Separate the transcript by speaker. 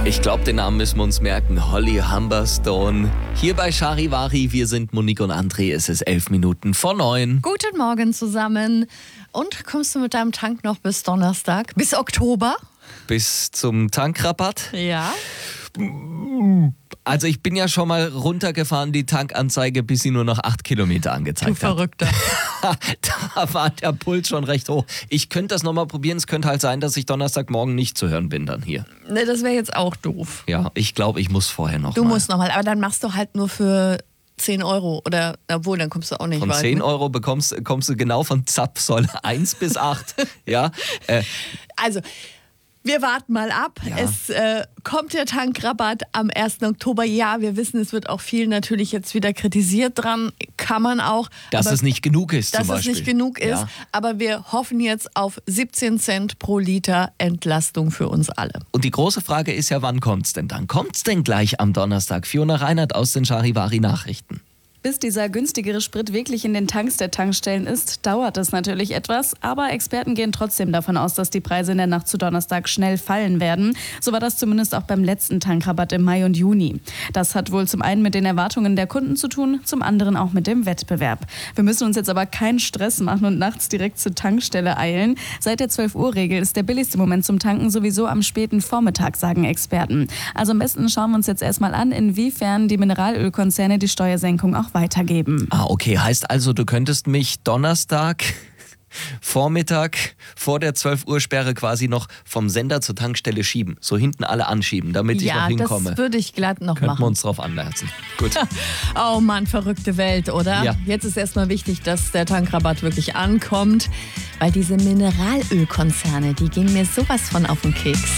Speaker 1: Ich glaube, den Namen müssen wir uns merken. Holly Humberstone. Hier bei Charivari. Wir sind Monique und André. Es ist 11 Minuten vor 9.
Speaker 2: Guten Morgen zusammen. Und kommst du mit deinem Tank noch bis Donnerstag? Bis Oktober?
Speaker 1: Bis zum Tankrabatt?
Speaker 2: Ja.
Speaker 1: Also ich bin ja schon mal runtergefahren, die Tankanzeige, bis sie nur noch 8 Kilometer angezeigt
Speaker 2: Du Verrückter.
Speaker 1: Da war der Puls schon recht hoch. Ich könnte das nochmal probieren. Es könnte halt sein, dass ich Donnerstagmorgen nicht zu hören bin dann hier.
Speaker 2: Ne, das wäre jetzt auch doof.
Speaker 1: Ja, ich glaube, ich muss vorher noch
Speaker 2: Du
Speaker 1: mal.
Speaker 2: musst nochmal, aber dann machst du halt nur für 10 Euro. Oder, obwohl, dann kommst du auch nicht
Speaker 1: Von
Speaker 2: weit.
Speaker 1: 10
Speaker 2: ne?
Speaker 1: Euro kommst du genau von Zapfsäule 1 bis 8. Ja,
Speaker 2: Also, wir warten mal ab.
Speaker 1: Ja.
Speaker 2: Es kommt der Tankrabatt am 1. Oktober. Ja, wir wissen, es wird auch viel natürlich jetzt wieder kritisiert dran. Kann man auch.
Speaker 1: dass
Speaker 2: aber
Speaker 1: es nicht genug ist zum
Speaker 2: dass es
Speaker 1: Beispiel.
Speaker 2: nicht genug ist.
Speaker 1: Ja.
Speaker 2: Aber wir hoffen jetzt auf 17 Cent pro Liter Entlastung für uns alle.
Speaker 1: Und die große Frage ist ja, wann kommt's denn dann? Kommt's denn gleich am Donnerstag? Fiona Reinhardt aus den Charivari Nachrichten.
Speaker 3: Bis dieser günstigere Sprit wirklich in den Tanks der Tankstellen ist, dauert es natürlich etwas. Aber Experten gehen trotzdem davon aus, dass die Preise in der Nacht zu Donnerstag schnell fallen werden. So war das zumindest auch beim letzten Tankrabatt im Mai und Juni. Das hat wohl zum einen mit den Erwartungen der Kunden zu tun, zum anderen auch mit dem Wettbewerb. Wir müssen uns jetzt aber keinen Stress machen und nachts direkt zur Tankstelle eilen. Seit der 12-Uhr-Regel ist der billigste Moment zum Tanken sowieso am späten Vormittag, sagen Experten. Also am besten schauen wir uns jetzt erstmal an, inwiefern die Mineralölkonzerne die Steuersenkung auch weitergeben.
Speaker 1: Ah, okay. Heißt also, du könntest mich Donnerstag Vormittag vor der 12-Uhr-Sperre quasi noch vom Sender zur Tankstelle schieben. So hinten alle anschieben, damit ich noch
Speaker 2: Ja,
Speaker 1: hinkomme.
Speaker 2: das würde ich glatt noch
Speaker 1: Könnten wir
Speaker 2: machen.
Speaker 1: uns drauf anlassen. Gut.
Speaker 2: Oh Mann, verrückte Welt, oder?
Speaker 1: Ja.
Speaker 2: Jetzt ist erstmal wichtig, dass der Tankrabatt wirklich ankommt, weil diese Mineralölkonzerne, die gehen mir sowas von auf den Keks.